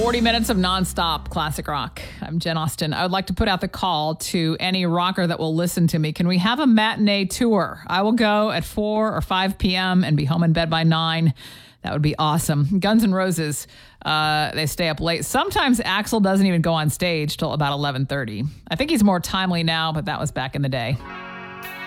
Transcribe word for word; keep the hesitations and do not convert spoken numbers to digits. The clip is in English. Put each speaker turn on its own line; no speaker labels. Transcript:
forty minutes of nonstop classic rock. I'm Jen Austen. I would like to put out the call to any rocker that will listen to me. Can we have a matinee tour? I will go at four or five p.m. and be home in bed by nine. That would be awesome. Guns N' Roses, uh, they stay up late. Sometimes Axl doesn't even go on stage till about eleven thirty. I think he's more timely now, but that was back in the day.